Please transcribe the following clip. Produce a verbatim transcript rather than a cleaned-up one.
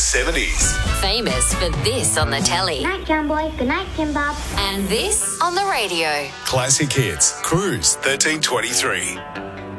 seventies. Famous for this on the telly. Good night, John Boy. Good night, Tim Bob. And this on the radio. Classic hits. Cruise thirteen twenty-three.